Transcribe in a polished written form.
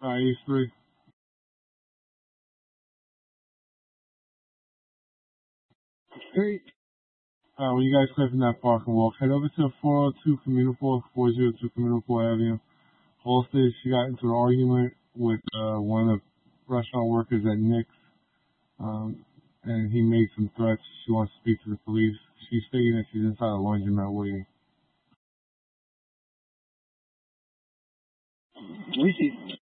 East 3. Hey, when you guys clear from that park and walk, head over to 402 Communal 402 Communal Avenue. Halsted, she got into an argument with one of the restaurant workers at Nick's, and he made some threats. She wants to speak to the police. She's stating that she's inside a laundromat waiting. We see.